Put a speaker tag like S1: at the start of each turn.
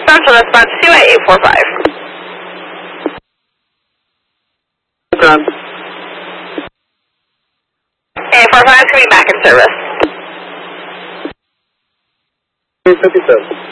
S1: Central response 2 at 845.
S2: Done.
S1: 845 is going to be back in service.
S2: 57.